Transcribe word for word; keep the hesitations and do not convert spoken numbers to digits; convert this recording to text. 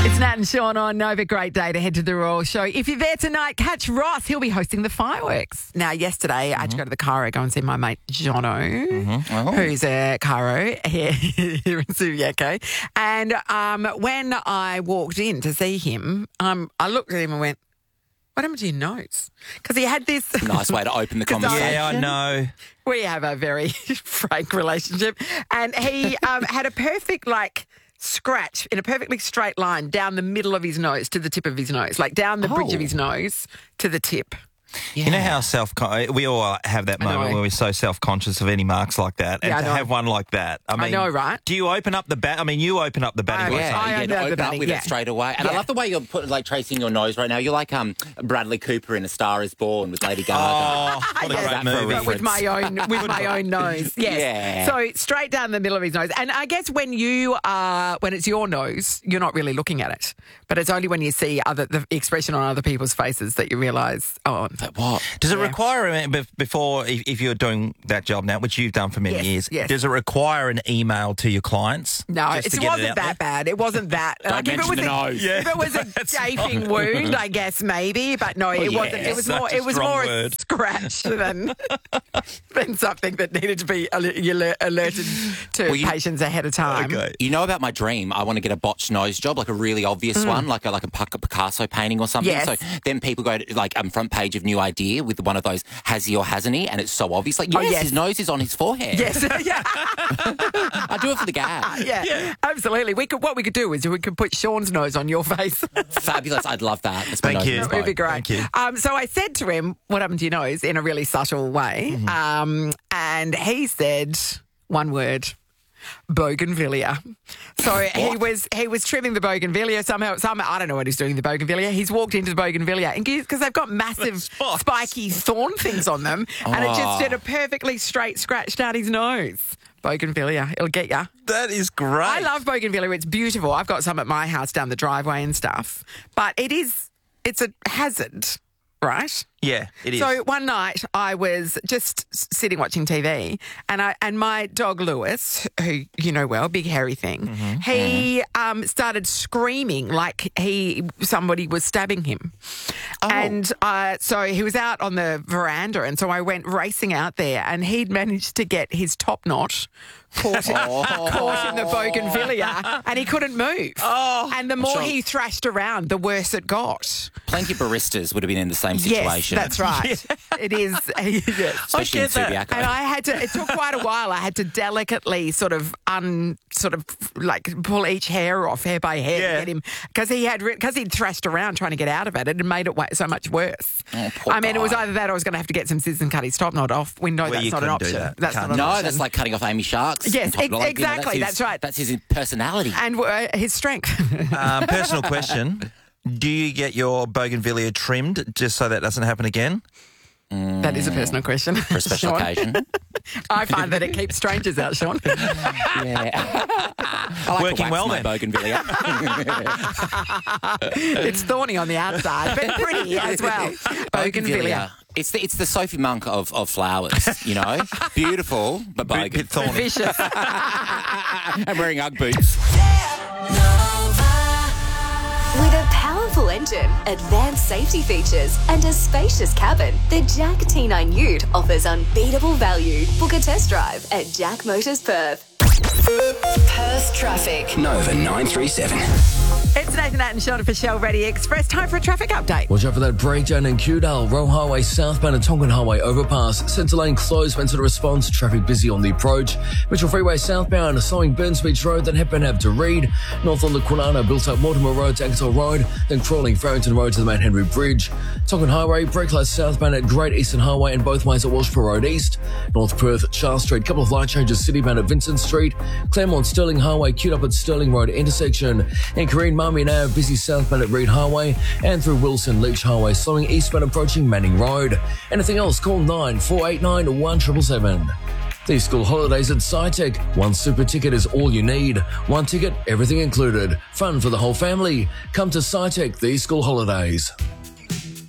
It's Nat and Sean on Nova. Great day to head to the Royal Show. If you're there tonight, catch Ross. He'll be hosting the fireworks. Now, yesterday, mm-hmm. I had to go to the Cairo, go and see my mate Jono, mm-hmm. oh. who's a Cairo here, here in Subiaco. And um, when I walked in to see him, um, I looked at him and went, what happened to your nose? Because he had this... Nice way to open the conversation. Yeah, I know. We have a very frank relationship. And he um, had a perfect, like... scratch in a perfectly straight line down the middle of his nose to the tip of his nose, like down the oh. bridge of his nose to the tip. Yeah. You know how self we all have that moment where we're so self-conscious of any marks like that, and yeah, to have one like that. I mean, I know, right? Do you open up the bat? I mean, you open up the batting. Uh, yeah, I you open open the up with yeah. it straight away. And yeah. I love the way you're put, like tracing your nose right now. You're like um Bradley Cooper in A Star Is Born with Lady Gaga. Oh, what yes. a great movie! But with my own with my own nose. Yes. Yeah. So straight down the middle of his nose. And I guess when you are when it's your nose, you're not really looking at it. But it's only when you see other the expression on other people's faces that you realise, oh, what does it yeah. require? Before, if, if you're doing that job now, which you've done for many yes, years, yes. does it require an email to your clients? No, it wasn't it that there? bad. It wasn't that. Don't like, if, it was the a, nose. Yeah, if it was a gaping wound, I guess maybe, but no, it yes, wasn't. It was such more. a It was strong more word. a scratch than than something that needed to be alert, alerted to well, you, patients ahead of time. Okay. You know about my dream? I want to get a botched nose job, like a really obvious Mm. one, like a like a Picasso painting or something. Yes. So then people go to like um, front page of New Idea with one of those has he or hasn't he, and it's so obvious. Like yes, oh, yes. his nose is on his forehead. Yes, yeah, I do it for the gag. yeah, yeah, absolutely. We could. What we could do is we could put Sean's nose on your face. Fabulous. I'd love that. That's my Thank nose you. in It would be spot. great. Thank you. Um, so I said to him, what happened to your nose, in a really subtle way. Mm-hmm. Um, and he said one word, bougainvillea. So he was he was trimming the bougainvillea somehow. Somehow I don't know what he's doing in the bougainvillea. He's walked into the bougainvillea and because they've got massive spiky thorn things on them, and it just did a perfectly straight scratch down his nose. Bougainvillea, it'll get you. That is great. I love bougainvillea. It's beautiful. I've got some at my house down the driveway and stuff. But it is, it's a hazard, right? Yeah, it is. So one night I was just sitting watching T V and I and my dog Lewis, who you know well, big hairy thing, Mm-hmm. he um, started screaming like he somebody was stabbing him. Oh. And uh, so he was out on the veranda and so I went racing out there and he'd managed to get his top knot caught in, Oh. caught in the bougainvillea and he couldn't move. Oh. And the more sure. he thrashed around, the worse it got. Plenty of baristas would have been in the same situation. Yes, that's right. It is. Yes. Especially in Subiaco. And I had to, it took quite a while. I had to delicately sort of un, sort of like pull each hair off hair by hair Yeah. to get him, because he had, because he'd thrashed around trying to get out of it. It had made it way, so much worse. Oh, poor I mean, guy. it was either that or I was going to have to get some scissors and cut his top knot off. We know Well, that's you not an couldn't do option. that. That's Can't. not an No, option. that's like cutting off Amy Shark's. Yes, top knot. ex- You know, exactly, his- that's right. That's his personality. And uh, his strength. um, personal question. Do you get your bougainvillea trimmed just so that doesn't happen again? That is a personal question. For a special Sean. occasion. I find that it keeps strangers out, Sean. Yeah. I like Working to wax well my then. bougainvillea. It's thorny on the outside, but pretty as well. Bougainvillea. It's the, it's the Sophie Monk of, of flowers, you know? Beautiful, but Bit, bit bogan. thorny. Vicious. I'm wearing Ugg boots. With a powerful engine, advanced safety features, and a spacious cabin, the Jack T nine Ute offers unbeatable value. Book a test drive at Jack Motors Perth. Perth traffic. Nova nine three seven. It's Nathan Nat and Sean for Shell Ready Express. Time for a traffic update. Watch out for that breakdown in Kewdale, Roe Highway southbound and Tonkin Highway overpass. Centre lane closed, Spencer response, traffic busy on the approach. Mitchell Freeway southbound, slowing Burns Beach Road, then Hepburn Ave to Reed. North on the Quinana, built up Mortimer Road to Ankersall Road, then crawling Farrington Road to the Mount Henry Bridge. Tonkin Highway, brake lights southbound at Great Eastern Highway and both ways at Walshpur Road East. North Perth, Charles Street, couple of light changes citybound at Vincent Street. Claremont Stirling Highway, queued up at Stirling Road intersection. In Korean Marmion Ave, busy southbound at Reed Highway and through Wilson Leach Highway, slowing eastbound approaching Manning Road. Anything else, call nine four eight nine one seven seven seven. These school holidays at SciTech. One super ticket is all you need. One ticket, everything included. Fun for the whole family. Come to SciTech these school holidays.